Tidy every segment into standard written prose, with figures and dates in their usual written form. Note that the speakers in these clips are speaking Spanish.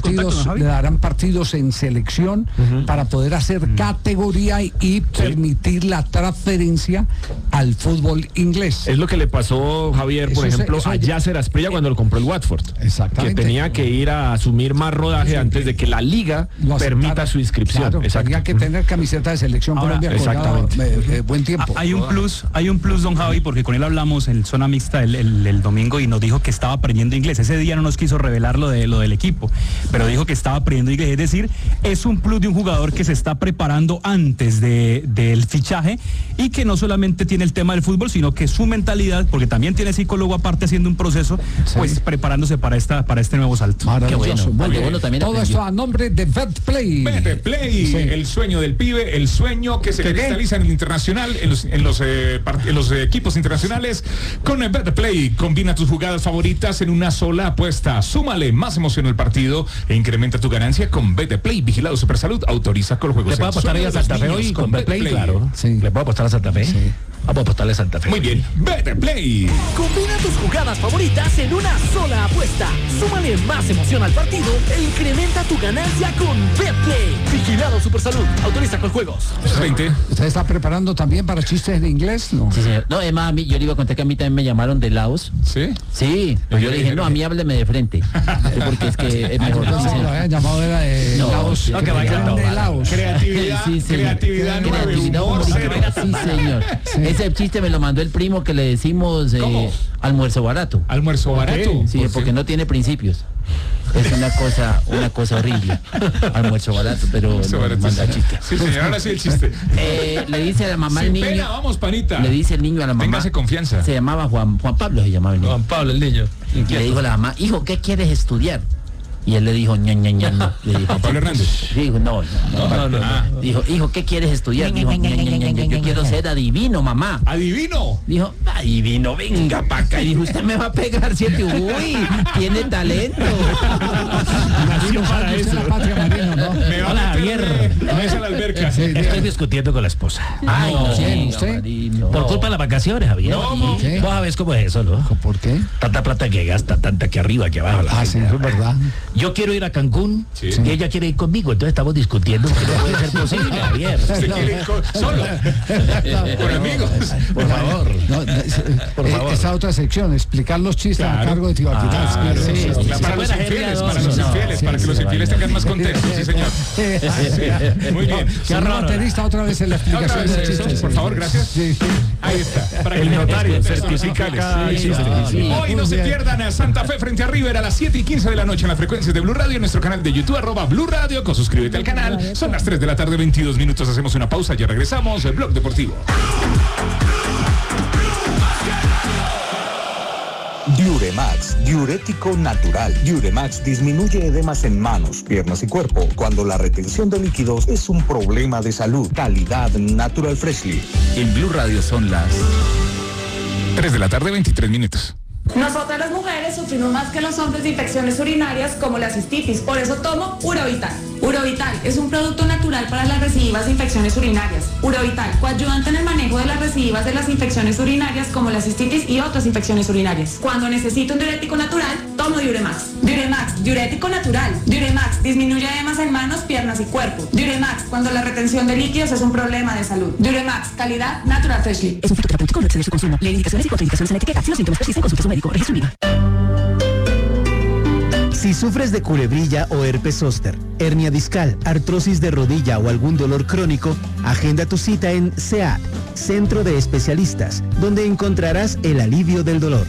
partidos en selección para poder hacer categoría y permitir la transferencia al fútbol inglés. Es lo que le pasó, Javier, por ejemplo, a Yasser Asprilla cuando lo compró el Watford. Exactamente. Que tenía que ir a asumir más rodaje antes de que la liga permita su inscripción. Claro, tenía que tener camiseta de selección Colombia. Exactamente. Buen tiempo. Hay un plus, don Javi, porque con él hablamos en zona mixta el domingo y nos dijo que estaba aprendiendo inglés. Ese día no nos quiso revelar lo del equipo, pero dijo que estaba aprendiendo inglés. Es decir, es un plus de un jugador que se está preparando antes del fichaje y que no solamente tiene el tema del fútbol, sino que su mentalidad, porque también tiene psicólogo aparte haciendo un proceso, pues preparándose para este nuevo salto. Maravilloso. Bueno, también todo esto a nombre de BetPlay. BetPlay, el sueño del pibe, el sueño que se cristaliza en el internacional, en los equipos internacionales. Con BetPlay, combina tus jugadas favoritas en una sola apuesta. Súmale más emoción al partido e incrementa tu ganancia con BetPlay. Vigilado Supersalud, autoriza con los juegos. ¿Le puedo apostar a Santa Fe hoy con BetPlay? Claro. Sí. ¿Le puedo apostar a Santa Fe? Sí. Vamos a apostarle a Santa Fe. Muy bien, BetPlay. Combina tus jugadas favoritas en una sola apuesta. Súmale más emoción al partido e incrementa tu ganancia con BetPlay. Vigilado Supersalud, autoriza con juegos. 20. ¿Usted está preparando también para chistes de inglés? No. Sí, señor. No, además, yo le iba a contar que a mí también me llamaron de Laos. ¿Sí? Sí, pero yo le dije, no, a mí hábleme de frente. Porque es que es mejor. No, lo habían llamado era de Laos. No, que vaya de Laos. Creatividad, Sí, señor. creatividad, Humor, sí, señor. Ese chiste me lo mandó el primo que le decimos almuerzo barato. Almuerzo barato. Sí, porque no tiene principios. Es una cosa horrible. Almuerzo barato, pero manda chiste. Sí, señor, ahora sí el chiste. Le dice a la mamá al niño. Pena, vamos, panita. Le dice el niño a la mamá. Téngase confianza. Se llamaba Juan Pablo, se llamaba el niño. Juan Pablo, el niño. Y le dijo a la mamá, hijo, ¿qué quieres estudiar? Y él le dijo, no. Le dijo, Juan Pablo Hernández. Dijo, no. Dijo, hijo, ¿qué quieres estudiar? Dijo, yo quiero ser adivino, mamá. ¿Adivino? Dijo, adivino, venga pa' acá. Y dijo, usted me va a pegar 7. Uy, tiene talento. Nació para eso. La patria, Marino, ¿no? Me va a meter a la alberca. Estoy discutiendo con la esposa. Ay, ¿quién? ¿Usted? Marino. Por culpa de las vacaciones, Javier. ¿Cómo? ¿Qué? Vos sabés cómo es eso, ¿no? ¿Por qué? Tanta plata que gasta, tanta que arriba, que abajo. Sí, eso es verdad. Yo quiero ir a Cancún Sí. y ella quiere ir conmigo, entonces estamos discutiendo que no puede ser posible, Javier. ¿Usted quiere ir solo? Con amigos. Por favor. Por favor. Esta otra sección, explicar los chistes a cargo de Tibaquirá. Claro, Sí. para los infieles, para que los infieles tengan más contexto, sí, señor. Muy bien. Señor baterista, otra vez en la explicación de los chistes. Por favor, gracias. Sí. Ahí está. Para El que notario certifica cada chiste. Hoy no se pierdan a Santa Fe frente a River a las 7:15 de la noche en la frecuencia de Blue Radio, en nuestro canal de YouTube, @Blue Radio. Suscríbete al canal. Son las 3 de la tarde, 22 minutos. Hacemos una pausa, ya regresamos. El Blog Deportivo. Diuremax, diurético natural. Diuremax disminuye edemas en manos, piernas y cuerpo cuando la retención de líquidos es un problema de salud. Calidad Natural Freshly. En Blue Radio son las 3 de la tarde, 23 minutos. Nosotras las mujeres sufrimos más que los hombres de infecciones urinarias como la cistitis, por eso tomo Urovital. Urovital es un producto natural para las recidivas de infecciones urinarias. Urovital, coayudante en el manejo de las recidivas de las infecciones urinarias como la cistitis y otras infecciones urinarias. Cuando necesito un diurético natural, tomo Diuremax. Diuremax, diurético natural. Diuremax, disminuye edemas en manos, piernas y cuerpo. Diuremax, cuando la retención de líquidos es un problema de salud. Diuremax, calidad Natural Freshly. Es un fitoterapéutico, no excede su consumo. Lee indicaciones y contraindicaciones en la etiqueta. Si los síntomas persisten, consulte a su médico. Registro IVA. Si sufres de culebrilla o herpes zóster, hernia discal, artrosis de rodilla o algún dolor crónico, agenda tu cita en CEAD, Centro de Especialistas, donde encontrarás el alivio del dolor.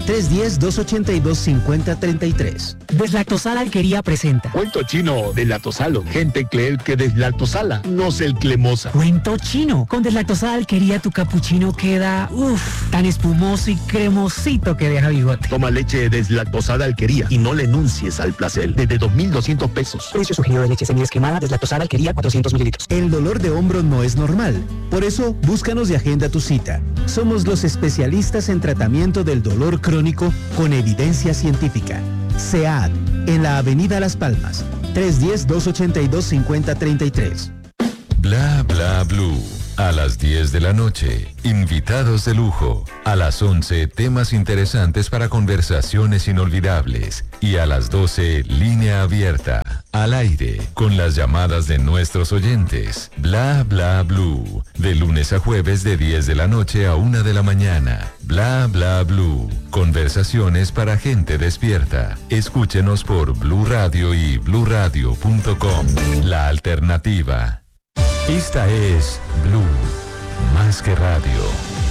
310-282-5033. Deslactosada Alquería presenta Cuento chino de lactosalo. Gente cree que deslactosala, no es el cremosa. Cuento chino. Con Deslactosada Alquería tu capuchino queda tan espumoso y cremosito que deja bigote. Toma leche deslactosada Alquería y no le enuncies al placer. Desde 2.200 pesos. Precio sugerido de leche semidescremada Deslactosada Alquería 400 mililitros. El dolor de hombro no es normal. Por eso, búscanos y agenda tu cita. Somos los especialistas en tratamiento del dolor crónico con evidencia científica. CEAD, en la Avenida Las Palmas, 310-282-5033. Bla bla blue. A las 10 de la noche, invitados de lujo. A las 11, temas interesantes para conversaciones inolvidables. Y a las 12, línea abierta. al aire, con las llamadas de nuestros oyentes. Bla bla blue. De lunes a jueves de 10 de la noche a 1 de la mañana. Bla bla blue. Conversaciones para gente despierta. Escúchenos por Blue Radio y bluradio.com. La alternativa. Esta es Blue, más que radio.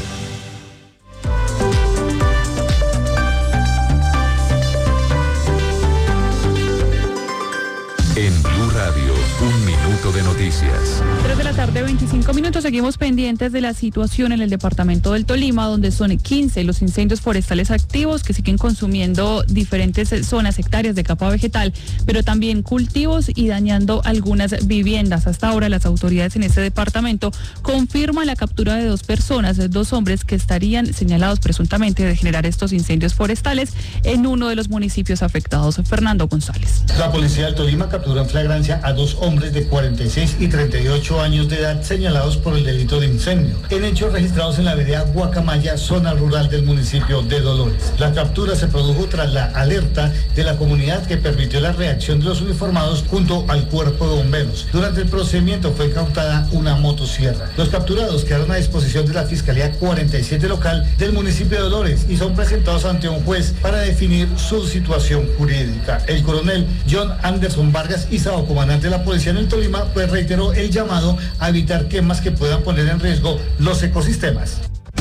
En Blue Radio, un minuto de noticias. 3 de la tarde, 25 minutos. Seguimos pendientes de la situación en el departamento del Tolima, donde son 15 los incendios forestales activos que siguen consumiendo diferentes zonas, hectáreas de capa vegetal, pero también cultivos y dañando algunas viviendas. Hasta ahora las autoridades en este departamento confirman la captura de 2 personas, 2 hombres que estarían señalados presuntamente de generar estos incendios forestales en uno de los municipios afectados. Fernando González. La policía del Tolima capturó en flagrancia a 2 hombres de 46 y 38 años de edad señalados por el delito de incendio, en hechos registrados en la vereda Guacamaya, zona rural del municipio de Dolores. La captura se produjo tras la alerta de la comunidad que permitió la reacción de los uniformados junto al cuerpo de bomberos. Durante el procedimiento fue cautada una motosierra. Los capturados quedaron a disposición de la Fiscalía 47 local del municipio de Dolores y son presentados ante un juez para definir su situación jurídica. El coronel John Anderson Vargas Isao, comandante de la policía en el Tolima, pues reiteró el llamado a evitar quemas que puedan poner en riesgo los ecosistemas.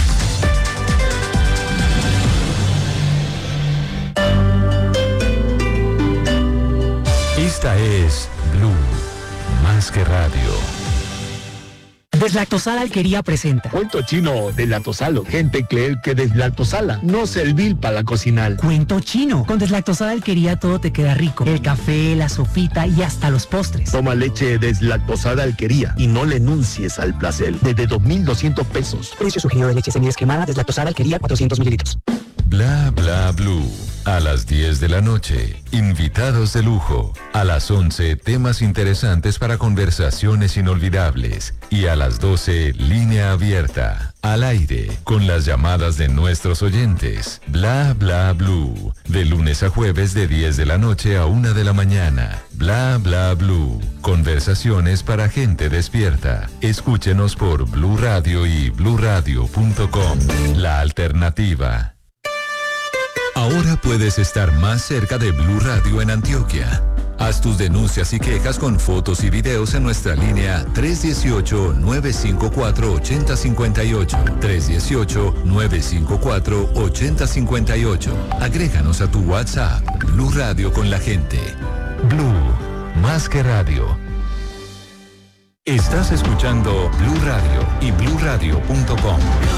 Esta es Blue, más que radio. Deslactosada Alquería presenta Cuento chino deslactosalo. Gente cree que deslactosala no servir para cocinar. Cuento chino. Con Deslactosada Alquería todo te queda rico. El café, la sopita y hasta los postres. Toma leche deslactosada Alquería y no le enuncies al placer. Desde 2.200 pesos. Precio sugerido de leche semidescremada Deslactosada Alquería 400 mililitros. Bla bla blue. A las 10 de la noche, invitados de lujo. A las 11, temas interesantes para conversaciones inolvidables. Y a las 12, línea abierta. Al aire, con las llamadas de nuestros oyentes. Bla bla blue. De lunes a jueves de 10 de la noche a 1 de la mañana. Bla bla blue. Conversaciones para gente despierta. Escúchenos por Blue Radio y bluradio.com. La alternativa. Ahora puedes estar más cerca de Blue Radio en Antioquia. Haz tus denuncias y quejas con fotos y videos en nuestra línea 318-954-8058. 318-954-8058. Agréganos a tu WhatsApp. Blue Radio con la gente. Blue, más que radio. Estás escuchando Blue Radio y bluradio.com.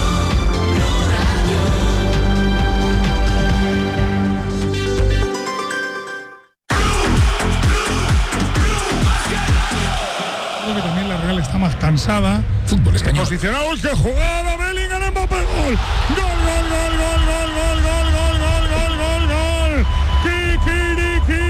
Que también la Real está más cansada. Fútbol español. Posicionado, que jugada, Bellingham, Mbappé, gol. Gol, gol, gol, gol, gol, gol, gol, gol, gol, gol, gol, gol. Kikiriki.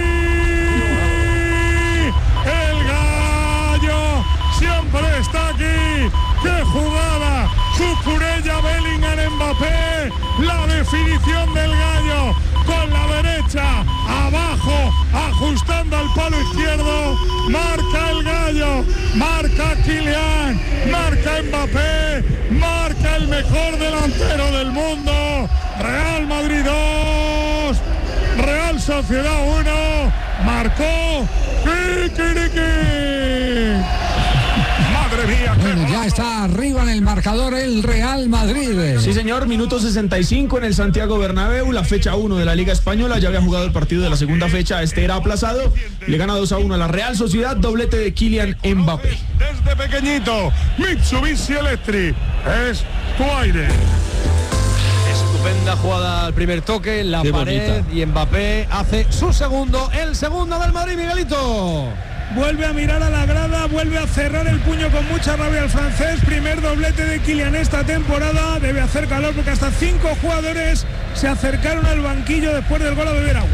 El gallo siempre está aquí. ¡Qué jugada! Cucurella, Bellingham, Mbappé. La definición del gallo con la derecha abajo, ajustando al palo izquierdo. Marca el gallo, marca Kylian, marca Mbappé, marca el mejor delantero del mundo. Real Madrid 2, Real Sociedad 1, marcó Kikiriki. Madre mía. Bueno, ya está arriba en el marcador el Real Madrid. Sí, señor, minuto 65 en el Santiago Bernabéu, la fecha 1 de la Liga Española. Ya había jugado el partido de la segunda fecha, este era aplazado. Le gana 2-1 a la Real Sociedad, doblete de Kylian Mbappé. Desde pequeñito, Mitsubishi Electric es tu aire. Estupenda jugada al primer toque en la pared y Mbappé hace su segundo, el segundo del Madrid, Miguelito. Vuelve a mirar a la grada, vuelve a cerrar el puño con mucha rabia el francés. Primer doblete de Kylian esta temporada. Debe hacer calor porque hasta 5 jugadores se acercaron al banquillo después del gol a beber agua.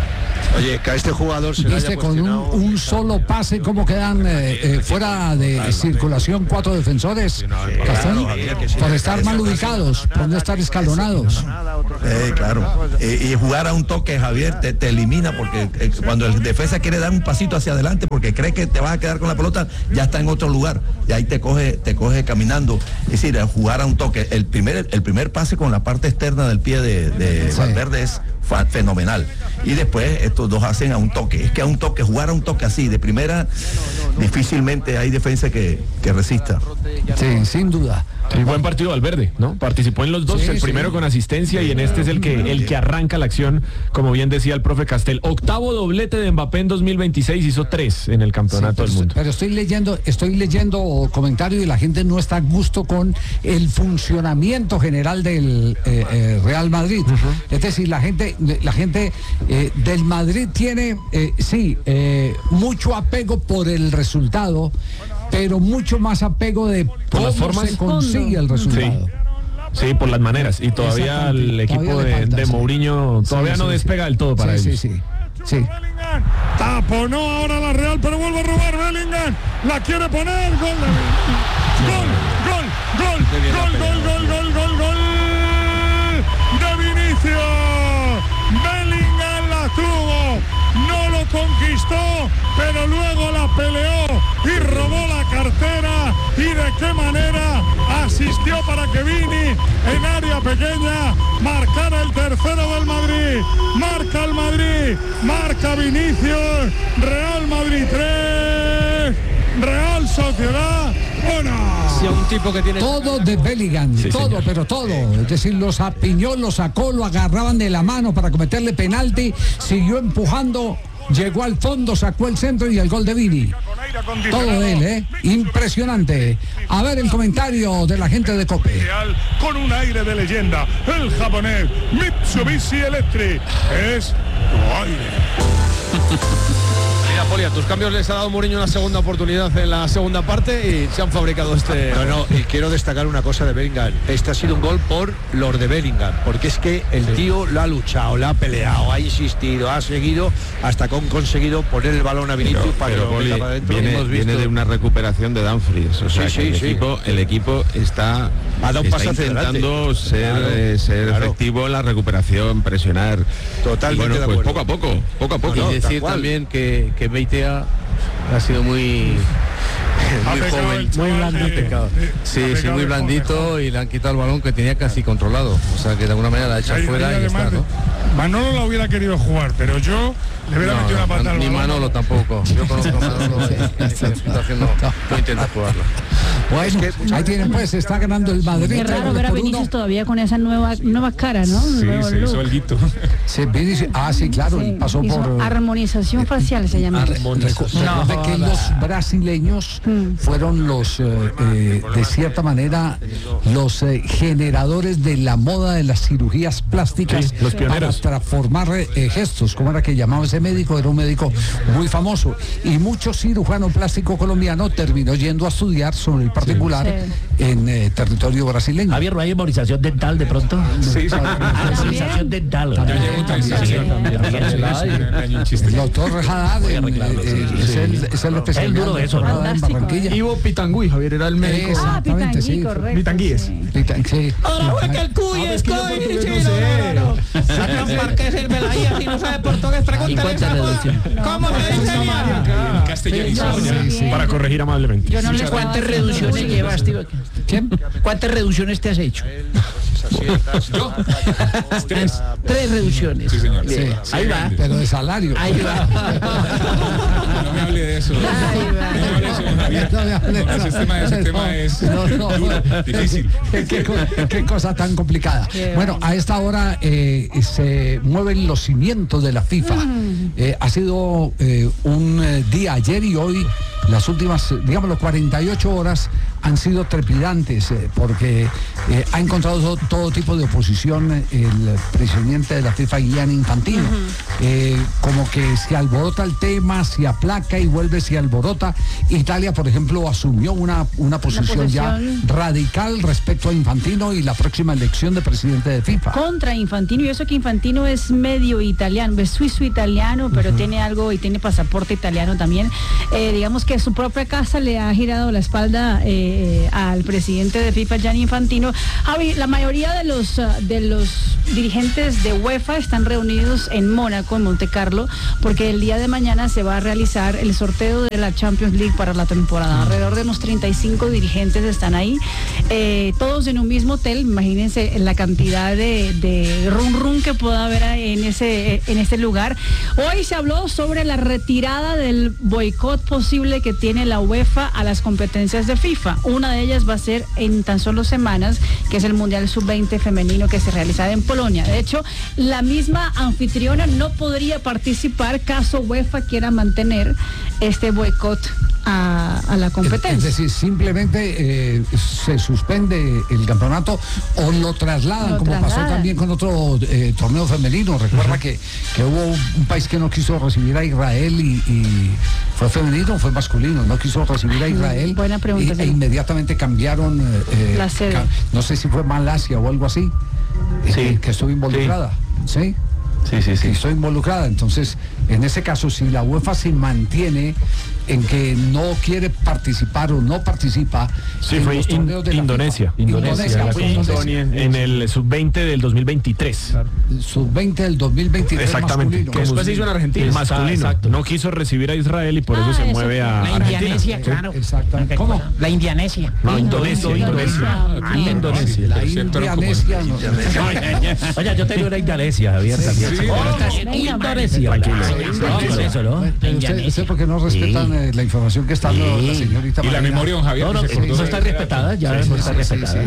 Oye, que a este jugador se le haya con un solo pase, ¿cómo quedan fuera de circulación 4 defensores? Claro, por estar mal ubicados, por no estar escalonados. Claro. Y jugar a un toque, Javier, te elimina, porque cuando el defensa quiere dar un pasito hacia adelante porque cree que te vas a quedar con la pelota, ya está en otro lugar y ahí te coge caminando. Es decir, jugar a un toque, el primer pase con la parte externa del pie de Valverde es fenomenal, y después estos dos hacen a un toque. Es que a un toque, jugar a un toque así de primera, difícilmente hay defensa que resista. Sí, sin duda. Sí, buen partido Valverde, ¿no? Participó en los dos, el primero con asistencia y en este es el que arranca la acción, como bien decía el profe Castel. 8º doblete de Mbappé en 2026, hizo 3 en el campeonato del mundo. Pero estoy leyendo comentarios y la gente no está a gusto con el funcionamiento general del Real Madrid. Es decir, la gente del Madrid tiene, mucho apego por el resultado, pero mucho más apego de cómo se consigue el resultado. Sí, por las maneras. Y todavía el equipo de Mourinho todavía no despega del todo para ellos. Sí. Taponó ahora la Real, pero vuelve a robar Bellingham. La quiere poner. Gol de Vinicius. Bellingham la tuvo. No lo conquistó, pero luego la peleó y robó la cartera. ¿Y de qué manera? Asistió para que Vini, en área pequeña, marcara el tercero del Madrid. Marca el Madrid, marca Vinicius. Real Madrid 3, Real Sociedad 1. Si a un tipo que tiene todo de Bellingham, pero todo. Es decir, los apiñó, lo sacó, lo agarraban de la mano para cometerle penalti, siguió empujando, llegó al fondo, sacó el centro y el gol de Vini. Todo de él, impresionante. A ver el comentario de la gente de COPE. Con un aire de leyenda, el japonés Mitsubishi Electric es tu aire. Mira, Poli, a tus cambios les ha dado Mourinho una segunda oportunidad en la segunda parte y se han fabricado No, y quiero destacar una cosa de Bellingham. Este ha sido un gol por los de Bellingham, porque es que el tío lo ha luchado, lo ha peleado, ha insistido, ha seguido hasta que han conseguido poner el balón a Vinicius para que lo meta para adentro. Viene de una recuperación de Dumfries, o sea, el equipo está intentando ser efectivo en la recuperación, presionar. Totalmente de pues acuerdo. poco a poco. Y decir también que Beitea ha sido muy joven, muy blandito. Muy blandito y le han quitado el balón que tenía casi controlado. O sea que de alguna manera la ha echado fuera y está, ¿no? Manolo la hubiera querido jugar, pero yo le hubiera metido una patada al balón. Ni Manolo tampoco. Yo conozco a Manolo no intenta jugarlo. Bueno, ahí tienen pues, está ganando el Madrid. Qué raro ver a Vinicius todavía con esa nueva cara, ¿no? Sí, se hizo alguito. Sí, claro, pasó por armonización facial se llama. Recuerde que los brasileños fueron los, de cierta manera, los generadores de la moda de las cirugías plásticas, los pioneros, para transformar gestos. ¿Cómo era que llamaba ese médico? Era un médico muy famoso y mucho cirujano plástico colombiano terminó yendo a estudiar sobre el particular en territorio brasileño. Javier, ¿no hay armonización dental de pronto? Sí. Armonización dental. Yo llevo 3 años. El doctor Rejada es el especialista de eso, ¿no? en Barranquilla. Ivo Pitangui, Javier, era el médico. Exactamente, sí. Pitanguíes. Sí. Ahora que el cuy es no. Sacan parques el Velayas y no sabe portugués, pregúntale ¿cómo se dice en castellano? Para corregir amablemente. Yo no le ¿Cuántas reducciones llevas, tío? ¿Quién? ¿Cuántas reducciones te has hecho? ¿Yo? 3. 3 reducciones. Sí, señor. Sí. Ahí va. Pero de salario. Ahí va. No me hable de eso. Ahí va. Ese tema es duro, difícil. Qué cosa tan complicada. Bueno, a esta hora se mueven los cimientos de la FIFA. Ha sido un día ayer y hoy las últimas, digamos, 48 horas han sido trepidantes porque ha encontrado todo tipo de oposición el presidente de la FIFA, Gianni Infantino. Como que se alborota el tema, se aplaca y vuelve, se alborota. Italia, por ejemplo, asumió una posición ya radical respecto a Infantino y la próxima elección de presidente de FIFA. Contra Infantino, y eso que Infantino es medio italiano, es suizo-italiano, pero tiene algo y tiene pasaporte italiano también. Digamos que su propia casa le ha girado la espalda al presidente de FIFA, Gianni Infantino. Javi, la mayoría de los dirigentes de UEFA están reunidos en Mónaco, en Monte Carlo, porque el día de mañana se va a realizar el sorteo de la Champions League para la temporada. Alrededor de unos 35 dirigentes están ahí, todos en un mismo hotel. Imagínense la cantidad de rum que pueda haber en ese lugar. Hoy se habló sobre la retirada del boicot posible que tiene la UEFA a las competencias de FIFA. Una de ellas va a ser en tan solo semanas, que es el Mundial Sub-20 femenino que se realizará en Polonia. De hecho, la misma anfitriona no podría participar caso UEFA quiera mantener este boicot a la competencia. Es decir, simplemente se suspende el campeonato o lo trasladan, pasó también con otro torneo femenino. Recuerda que hubo un país que no quiso recibir a Israel y fue femenino o fue masculino, no quiso recibir a Israel. Buena pregunta, e inmediatamente cambiaron la sede. No sé si fue Malasia o algo así, que estuvo involucrada. ¿Sí? Sí. Estoy involucrada. Entonces, en ese caso, si la UEFA se mantiene en que no quiere participar o no participa en fue los torneos de Indonesia. En el Sub-20 del 2023. Sub-20 del 2023. Exactamente. Masculino. Que después se hizo en Argentina. Masculino. No quiso recibir a Israel y por eso se mueve a la Argentina. Indianesia, claro. Exactamente. ¿Cómo? La Indianesia. No, Indonesia. La Indonesia. Oye, yo tengo una Indonesia, Javier, también. Indonesia. Usted porque no respetan la información que está dando la señorita. Y la memoria, don Javier. No está respetada, ya no está respetada.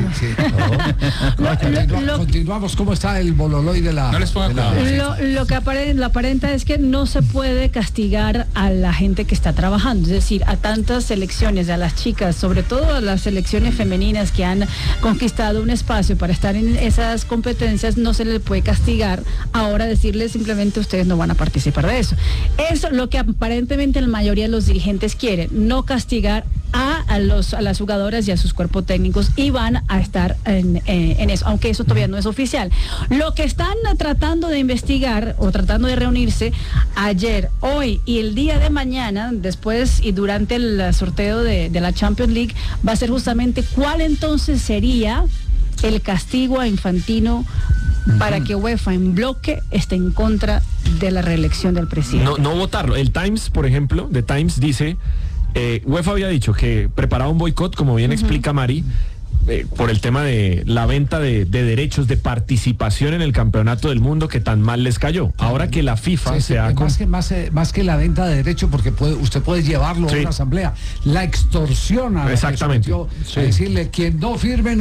Continuamos. ¿Cómo está el bololoy de la... No les ponga lo que aparenta es que no se puede castigar a la gente que está trabajando, es decir, a tantas selecciones, a las chicas, sobre todo a las selecciones femeninas que han conquistado un espacio para estar en esas competencias, no se les puede castigar. Ahora decirles simplemente ustedes no van a participar de eso. Eso es lo que aparentemente la mayoría de los dirigentes quieren, no castigar a las jugadoras y a sus cuerpos técnicos, y van a estar en eso, aunque eso todavía no es oficial. Lo que están tratando de investigar o tratando de reunirse ayer, hoy y el día de mañana, después y durante el sorteo de la Champions League, va a ser justamente cuál entonces sería el castigo a Infantino para que UEFA en bloque esté en contra de la reelección del presidente. No votarlo. El Times, por ejemplo, The Times dice, UEFA había dicho que preparaba un boicot, como bien explica Mari, por el tema de la venta de derechos de participación en el campeonato del mundo que tan mal les cayó. Ahora que la FIFA más que la venta de derechos, porque usted puede llevarlo a una asamblea, la extorsiona. Exactamente. A decirle, quien no firme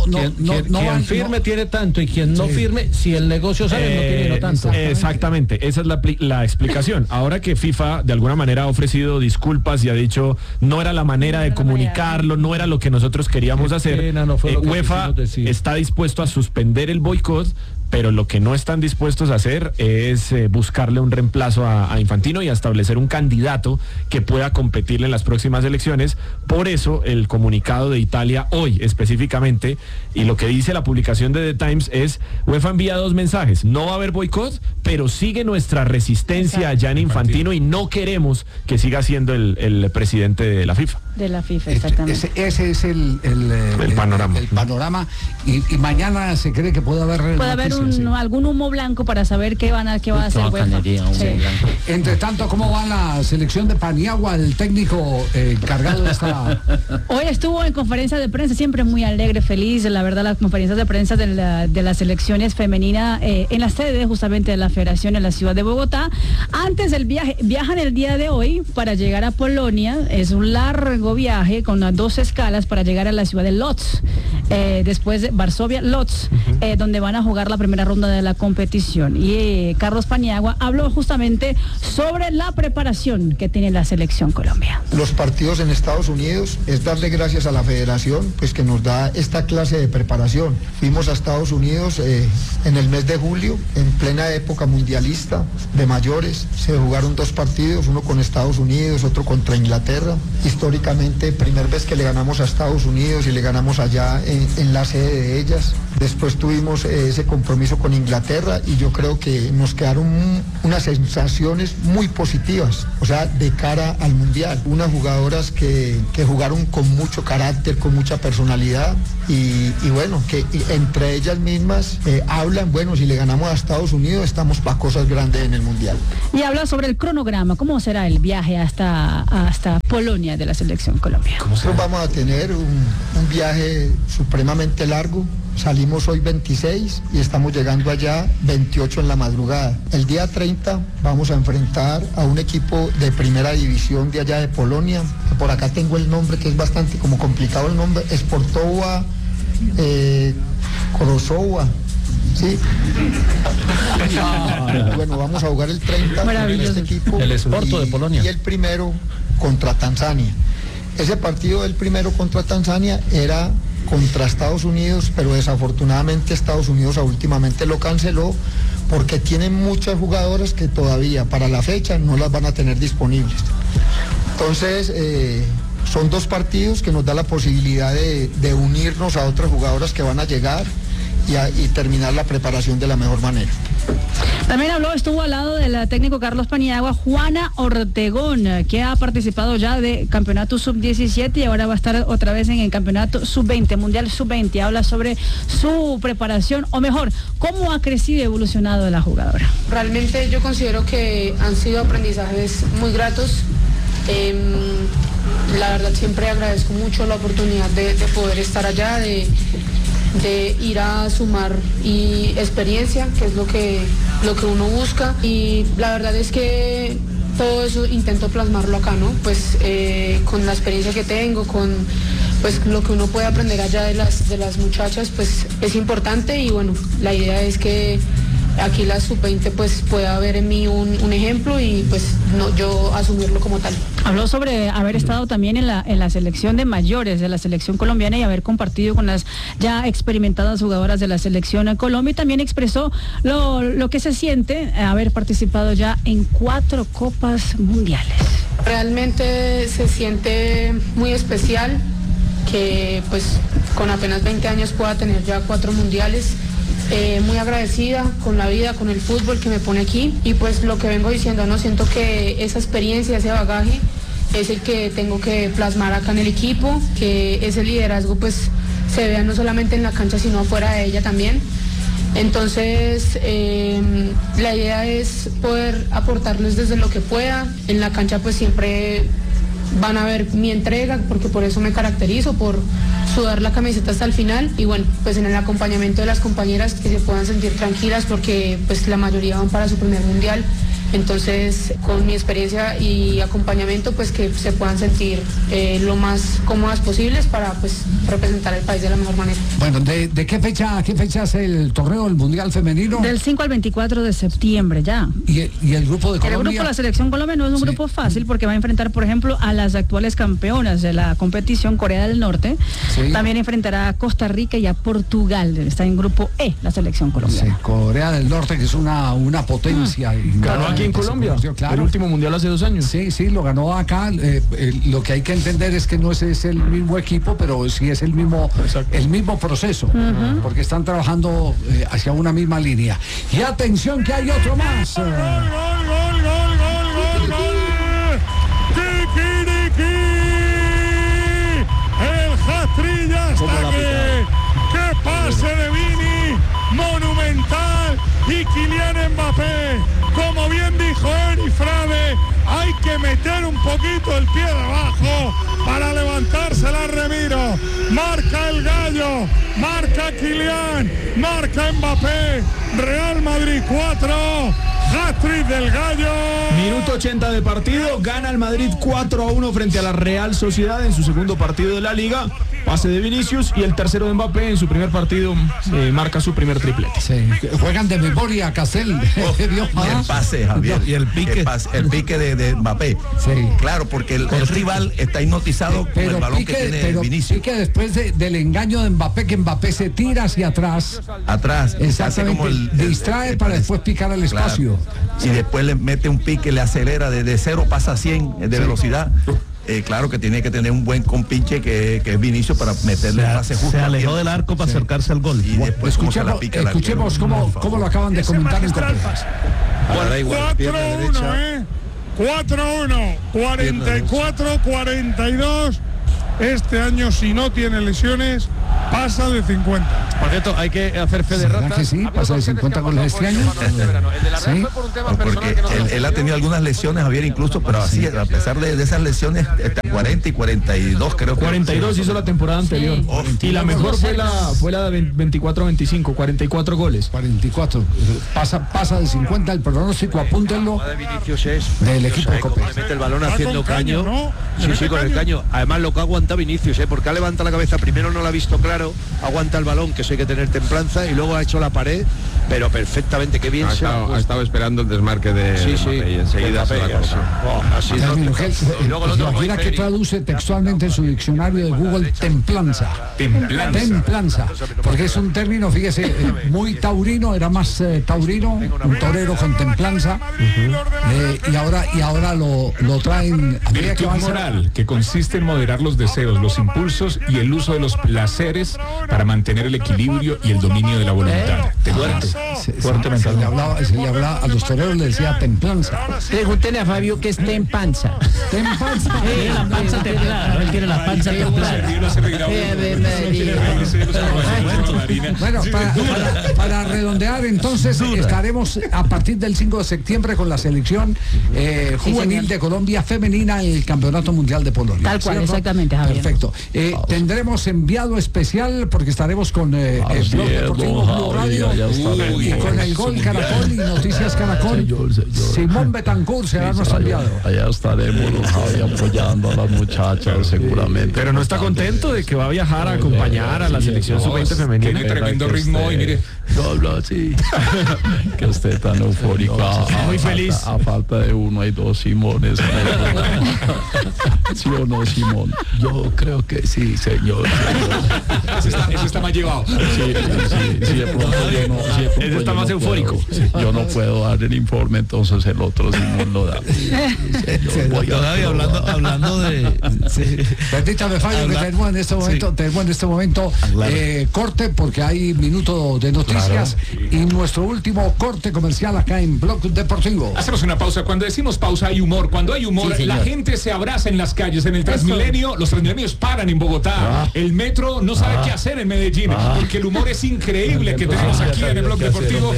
quien firme tiene tanto, y quien no firme, si el negocio sale, no tiene tanto. Exactamente, esa es la explicación. Ahora que FIFA de alguna manera ha ofrecido disculpas y ha dicho no era la manera de comunicarlo, no era lo que nosotros queríamos hacer, UEFA está dispuesto a suspender el boicot, pero lo que no están dispuestos a hacer es buscarle un reemplazo a Infantino y a establecer un candidato que pueda competirle en las próximas elecciones. Por eso el comunicado de Italia hoy específicamente, y lo que dice la publicación de The Times es: UEFA envía dos mensajes, no va a haber boicot, pero sigue nuestra resistencia a Gianni Infantino y no queremos que siga siendo el presidente de la FIFA. De la FIFA, exactamente. Ese es el panorama. El panorama, y mañana se cree que puede haber algún humo blanco para saber qué va a hacer UEFA. Entre tanto, ¿cómo va la selección de Paniagua, el técnico encargado de esta? Hoy estuvo en conferencia de prensa, siempre muy alegre, feliz. La verdad, las conferencias de prensa de las selecciones femeninas en la sede justamente de la Federación en la ciudad de Bogotá. Antes del viajan el día de hoy para llegar a Polonia. Es un largo viaje con 2 escalas para llegar a la ciudad de Lodz. después de Varsovia Lodz, donde van a jugar la primera ronda de la competición. Y Carlos Paniagua habló justamente sobre la preparación que tiene la selección Colombia. Los partidos en Estados Unidos es darle gracias a la federación, pues que nos da esta clase de preparación. Fuimos a Estados Unidos en el mes de julio, en plena época mundialista de mayores. Se jugaron 2 partidos, uno con Estados Unidos, otro contra Inglaterra. Históricamente, primera vez que le ganamos a Estados Unidos y le ganamos allá en la sede de ellas. Después tuvimos ese compromiso con Inglaterra y yo creo que nos quedaron unas sensaciones muy positivas, o sea, de cara al Mundial. Unas jugadoras que jugaron con mucho carácter, con mucha personalidad y bueno, que entre ellas mismas hablan, bueno, si le ganamos a Estados Unidos estamos para cosas grandes en el Mundial. Y habla sobre el cronograma, ¿cómo será el viaje hasta Polonia de la selección Colombia? Nosotros vamos a tener un viaje supremamente largo. Salimos hoy 26 y estamos llegando allá 28 en la madrugada. El día 30 vamos a enfrentar a un equipo de primera división de allá de Polonia, que por acá tengo el nombre, que es bastante como complicado el nombre, Sportowa Korosowa. Sí. Bueno, vamos a jugar el 30 con este equipo. El Sporto de Polonia. Y el primero contra Tanzania. Ese partido del primero contra Tanzania era contra Estados Unidos, pero desafortunadamente Estados Unidos últimamente lo canceló porque tienen muchas jugadoras que todavía para la fecha no las van a tener disponibles. Entonces, son 2 partidos que nos da la posibilidad de unirnos a otras jugadoras que van a llegar y terminar la preparación de la mejor manera. También estuvo al lado del técnico Carlos Paniagua, Juana Ortegón, que ha participado ya de campeonato sub-17 y ahora va a estar otra vez en el campeonato sub-20, mundial sub-20. Habla sobre su preparación, o mejor, cómo ha crecido y evolucionado la jugadora. Realmente yo considero que han sido aprendizajes muy gratos. La verdad siempre agradezco mucho la oportunidad de poder estar allá, de ir a sumar y experiencia, que es lo que uno busca, y la verdad es que todo eso intento plasmarlo acá, ¿no? Pues con la experiencia que tengo, con pues lo que uno puede aprender allá de las muchachas, pues es importante, y bueno, la idea es que aquí la sub-20 pues pueda ver en mí un ejemplo y pues no yo asumirlo como tal. Habló sobre haber estado también en la selección de mayores de la selección colombiana y haber compartido con las ya experimentadas jugadoras de la selección Colombia, y también expresó lo que se siente haber participado ya en 4 copas mundiales. Realmente se siente muy especial que pues con apenas 20 años pueda tener ya 4 mundiales. Muy agradecida con la vida, con el fútbol que me pone aquí, y pues lo que vengo diciendo, no siento que esa experiencia, ese bagaje es el que tengo que plasmar acá en el equipo, que ese liderazgo pues se vea no solamente en la cancha sino afuera de ella también. Entonces la idea es poder aportarles desde lo que pueda. En la cancha pues siempre van a ver mi entrega, porque por eso me caracterizo, por sudar la camiseta hasta el final, y bueno, pues en el acompañamiento de las compañeras, que se puedan sentir tranquilas porque pues la mayoría van para su primer mundial. Entonces, con mi experiencia y acompañamiento, pues que se puedan sentir lo más cómodas posibles para pues representar al país de la mejor manera. Bueno, ¿de qué fecha es el torneo del Mundial Femenino? Del 5 al 24 de septiembre ya. ¿Y el grupo de Colombia? El grupo de la selección Colombia no es un grupo fácil, porque va a enfrentar, por ejemplo, a las actuales campeonas de la competición, Corea del Norte. Sí. También enfrentará a Costa Rica y a Portugal. Está en grupo E, la selección colombiana. Sí, Corea del Norte, que es una potencia. Ganó aquí en Colombia, claro. El último mundial hace 2 años. Sí, lo ganó acá. Lo que hay que entender es que no es el mismo equipo, pero sí es el mismo proceso, porque están trabajando hacia una misma línea. Y atención, que hay otro más. ¡Gol! ¡Kikiriki! El hat-trick ya está aquí. ¡Qué pase de Vini! ¡Monumental! Y Kylian Mbappé, como bien dijo Eri Frade, hay que meter un poquito el pie de abajo para levantarse la Remiro. Marca el gallo, marca Kylian, marca Mbappé. Real Madrid 4, hat-trick del Gallo. Minuto 80 de partido, gana el Madrid 4-1 frente a la Real Sociedad en su segundo partido de la Liga. Pase de Vinicius y el tercero de Mbappé en su primer partido marca su primer triplete. Sí. Juegan de memoria Castel. El pase, Javier. Y el pique. El pique de Mbappé. Sí. Claro, porque el rival está hipnotizado con el balón que tiene Vinicius. Pique después del engaño de Mbappé, que Mbappé se tira hacia atrás. Exactamente. Como distrae para después picar al espacio. Y después le mete un pique, le acelera de 0 pasa a 100 de velocidad. Claro que tiene que tener un buen compinche que es Vinicius para meterle el pase justo. Se alejó del arco para acercarse al gol. Y después escuchemos cómo lo acaban de comentar en Copes. Bueno, da igual, 4-1, 4-1, 44-42. Este año, si no tiene lesiones, pasa de 50. Por cierto, hay que hacer fe de ratas. Que sí, pasa de 50 goles este año. Sí, porque él ha tenido algunas lesiones, Javier, incluso, pero así, a pesar de esas lesiones, 40 y 42 creo que. 42 hizo la temporada anterior. Sí. Y la mejor fue la de 24-25, 44 goles. 44. Pasa de 50 el pronóstico, apúntenlo. Del equipo de Cope. Mete el balón haciendo caño. Sí, con el caño. Además, lo que aguanta Vinicius, porque ha levantado la cabeza, primero no lo ha visto claro, aguanta el balón, que eso hay que tener templanza, y luego ha hecho la pared, pero perfectamente, qué bien ha estado esperando el desmarque de Mbappé, y enseguida se la cosa. Imagina que traduce textualmente en su diccionario de Google templanza, porque es un término, fíjese, muy taurino, era más taurino, un torero con templanza, y ahora lo traen. Virtud moral, que consiste en moderar los deseos, los impulsos y el uso de los placeres para mantener el equilibrio y el dominio de la voluntad. Fuertemente. Se le hablaba a los toreros, le decía templanza. Pregúntele a Fabio qué es tempanza. Tempanza. La panza templada. Él tiene la panza templada. Bueno, para redondear, entonces estaremos a partir del 5 de septiembre con la selección juvenil de Colombia femenina en el Campeonato Mundial de Polonia. Tal cual, exactamente, Javier. Perfecto. Tendremos enviado especial porque estaremos con el Blog Deportivo Blue Radio y con el Gol Caracol y Noticias Caracol. Simón Betancourt será nuestro enviado. Allá estaremos, Javi, apoyando a las muchachas seguramente. Pero no está contento de que va a viajar a acompañar a la selección sub-20 femenina. Tiene tremendo ritmo y mire. No hablo así. Que esté tan eufórico. Muy feliz. A falta de uno hay dos Simones. ¿Sí o no, Simón? Yo creo que sí, señor. Eso está más llevado. Sí, de pronto yo no. Ese está más eufórico. Yo no puedo dar el informe, entonces el otro Simón lo da. Hablando de. Permítame, Fabio, que tenemos en este momento corte porque hay minuto de noticias y nuestro último corte comercial acá en Blog Deportivo. Hacemos una pausa. Cuando decimos pausa hay humor. Cuando hay humor, la gente se abraza en las calles. En el Transmilenio, los Transmilenios paran en Bogotá. El metro no sabe qué hacer en Medellín, porque el humor es increíble que tenemos aquí en el Blog Deportivo.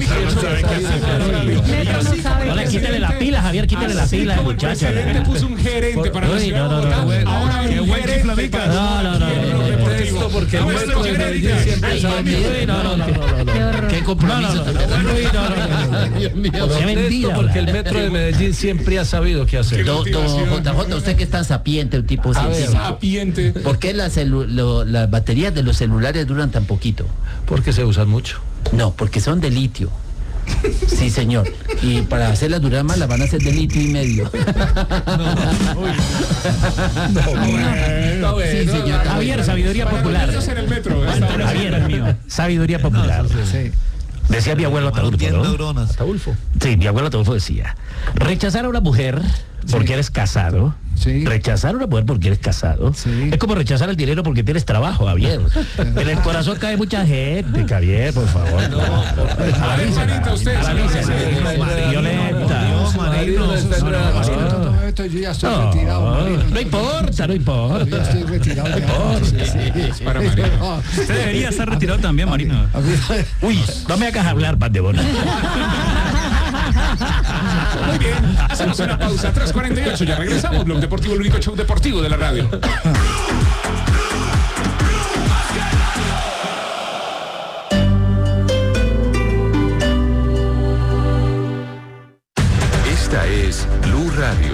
No le quítale la pila, Javier, quítale la pila, muchacho. Le puso un gerente para la ciudad de Bogotá. Ahora hay un gerente para esto porque el metro de Medellín siempre sabe. Qué compromiso. Porque el metro de Medellín siempre ha sabido qué hacer. JJ, usted que es tan sapiente, un tipo sapiente. ¿Por qué las baterías de los celulares duran tan poquito? Porque se usan mucho. No, porque son de litio. Sí, señor. Y para hacerlas durar más, las van a hacer de litio y medio. Sí, señor. Javier, sabiduría popular. Javier, mío. Sabiduría popular. Decía mi abuelo Ataulfo. Sí, mi abuelo Ataulfo decía: rechazar a una mujer porque eres casado. Sí. Rechazar a una mujer porque eres casado. Sí. Es como rechazar el dinero porque tienes trabajo, Javier. En el corazón cae mucha gente, Javier, por favor. Yo ya estoy retirado. No importa. Yo estoy retirado. Usted debería estar retirado también, Marino. Uy, no me hagas hablar, Pandebona. Muy bien, hacemos una pausa, 3:48, ya regresamos. Blog Deportivo, el único show deportivo de la radio. Radio.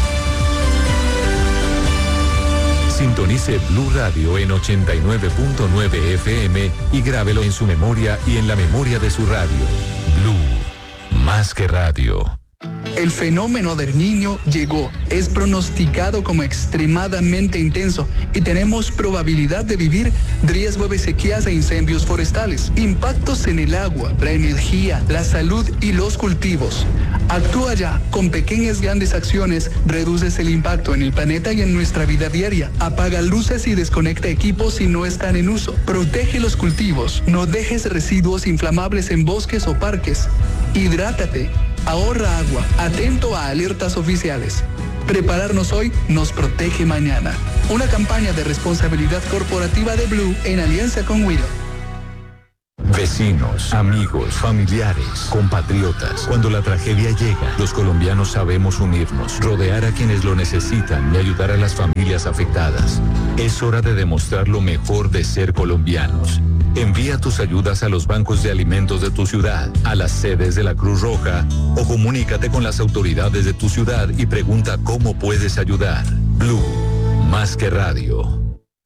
Sintonice Blue Radio en 89.9 FM y grábelo en su memoria y en la memoria de su radio. Blue, más que radio. El fenómeno del Niño llegó, es pronosticado como extremadamente intenso y tenemos probabilidad de vivir riesgo de sequías e incendios forestales, impactos en el agua, la energía, la salud y los cultivos. Actúa ya, con pequeñas grandes acciones reduces el impacto en el planeta y en nuestra vida diaria. Apaga luces y desconecta equipos si no están en uso. Protege los cultivos, no dejes residuos inflamables en bosques o parques. Hidrátate. Ahorra agua, atento a alertas oficiales. Prepararnos hoy nos protege mañana. Una campaña de responsabilidad corporativa de Blue en alianza con Willow. Vecinos, amigos, familiares, compatriotas. Cuando la tragedia llega, los colombianos sabemos unirnos, rodear a quienes lo necesitan y ayudar a las familias afectadas. Es hora de demostrar lo mejor de ser colombianos. Envía tus ayudas a los bancos de alimentos de tu ciudad, a las sedes de la Cruz Roja o comunícate con las autoridades de tu ciudad y pregunta cómo puedes ayudar. Blue, más que radio.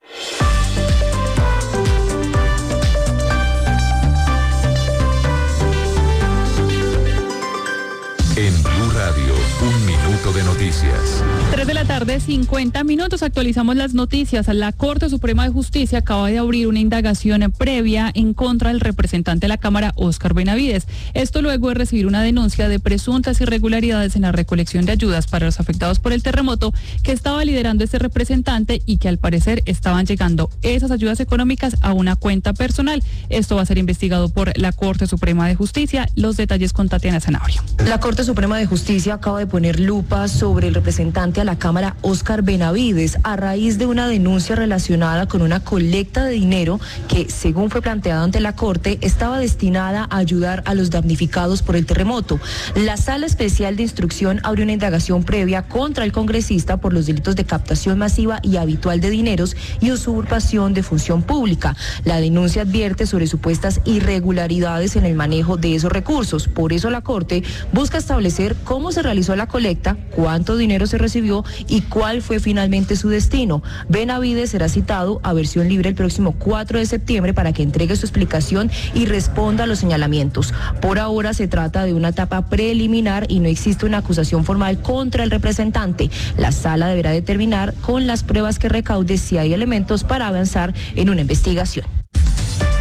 En Blue Radio, 1 minuto de noticias. 3 de la tarde, 50 minutos. Actualizamos las noticias. La Corte Suprema de Justicia acaba de abrir una indagación previa en contra del representante de la Cámara, Óscar Benavides. Esto luego de recibir una denuncia de presuntas irregularidades en la recolección de ayudas para los afectados por el terremoto que estaba liderando este representante y que al parecer estaban llegando esas ayudas económicas a una cuenta personal. Esto va a ser investigado por la Corte Suprema de Justicia. Los detalles con Tatiana Zanabrio. La Corte Suprema de Justicia acaba de poner lupa sobre el representante a la Cámara, Óscar Benavides, a raíz de una denuncia relacionada con una colecta de dinero que, según fue planteado ante la Corte, estaba destinada a ayudar a los damnificados por el terremoto. La Sala Especial de Instrucción abrió una indagación previa contra el congresista por los delitos de captación masiva y habitual de dineros y usurpación de función pública. La denuncia advierte sobre supuestas irregularidades en el manejo de esos recursos. Por eso la Corte busca establecer cómo se realizó la colecta, cuánto dinero se recibió y cuál fue finalmente su destino. Benavides será citado a versión libre el próximo 4 de septiembre para que entregue su explicación y responda a los señalamientos. Por ahora se trata de una etapa preliminar y no existe una acusación formal contra el representante. La sala deberá determinar con las pruebas que recaude si hay elementos para avanzar en una investigación.